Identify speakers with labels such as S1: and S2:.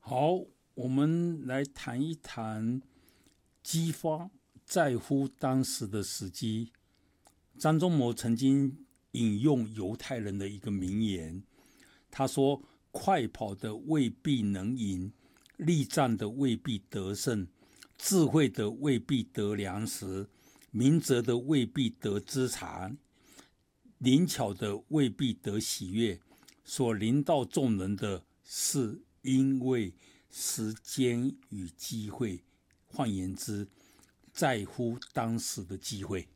S1: 好，我们来谈一谈激发在乎当时的时机。张忠谋曾经引用犹太人的一个名言，他说：快跑的未必能赢，力战的未必得胜，智慧的未必得粮食，明哲的未必得资产，灵巧的未必得喜悦，所临到众人的是因为时间与机会。换言之，在乎当时的机会。